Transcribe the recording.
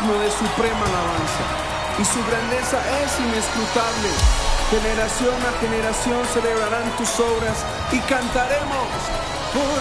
digno de suprema alabanza, y su grandeza es inescrutable. Generación a generación celebrarán tus obras y cantaremos.